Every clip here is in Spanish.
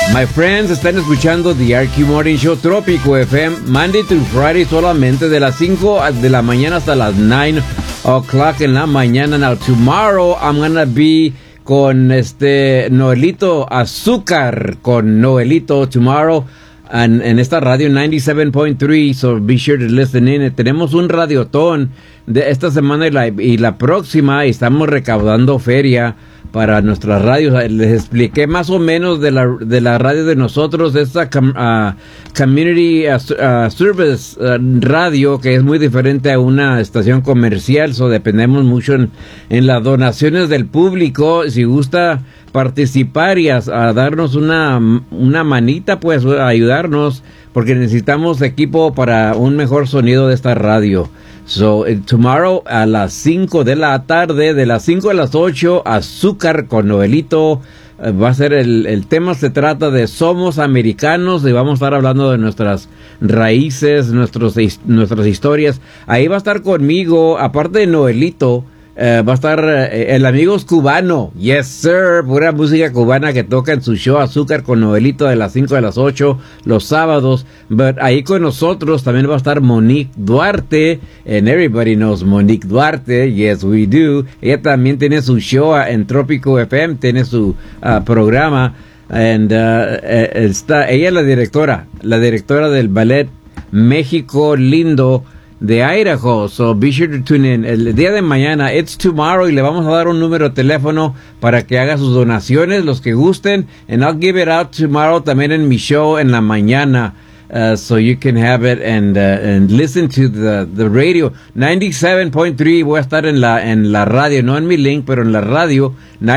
My friends, están escuchando The RQ Morning Show Trópico FM, Monday through Friday, solamente de las 5 de la mañana hasta las 9 o'clock en la mañana. Now, tomorrow I'm gonna be con Noelito Azúcar, con Noelito tomorrow en esta radio 97.3, so be sure to listen in. Tenemos un radiotón de esta semana y la próxima, y estamos recaudando feria para nuestras radios. Les expliqué más o menos de la radio de nosotros, esta Community Service radio, que es muy diferente a una estación comercial, so dependemos mucho en las donaciones del público. Si gusta participar y a darnos una manita, pues a ayudarnos, porque necesitamos equipo para un mejor sonido de esta radio. So, tomorrow a las 5 de la tarde, de las 5 a las 8, Azúcar con Noelito. Va a ser el tema, se trata de Somos Americanos, y vamos a estar hablando de nuestras raíces, nuestras historias. Ahí va a estar conmigo, aparte de Noelito, va a estar el Amigos Cubano. Yes, sir. Pura música cubana que toca en su show Azúcar con Noelito de las 5 a las 8 los sábados. But ahí con nosotros también va a estar Monique Duarte. And everybody knows Monique Duarte. Yes, we do. Ella también tiene su show en Trópico FM. Tiene su programa. And ella es la directora del ballet México Lindo de Idaho, so be sure to tune in. El día de mañana, it's tomorrow, y le vamos a dar un número de teléfono para que haga sus donaciones, los que gusten, and I'll give it out tomorrow también en mi show en la mañana, so you can have it and listen to the radio. 97.3, voy a estar en la radio, no en mi link, pero en la radio,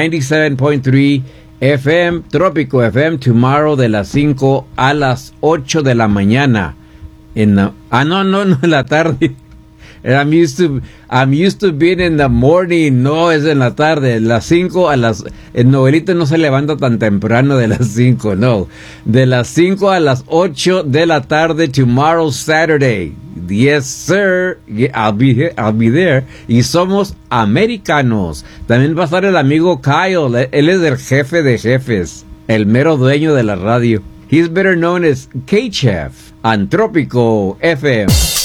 97.3 FM, Trópico FM, tomorrow de las 5 a las 8 de la mañana. No, en la tarde. I'm used to being in the morning. No, es en la tarde. Las 5 a las... El Noelito no se levanta tan temprano de las 5, no. De las 5 a las 8 de la tarde, tomorrow Saturday. Yes, sir. I'll be there. Y somos americanos. También va a estar el amigo Kyle. Él es el jefe de jefes. El mero dueño de la radio. He's better known as K-Chef on Trópico FM.